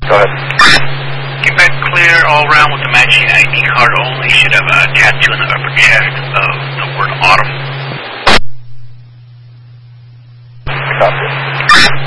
Go ahead. Get back clear all around with the matching ID card only. Should have a tattoo in the upper chest of the word autumn. Copy.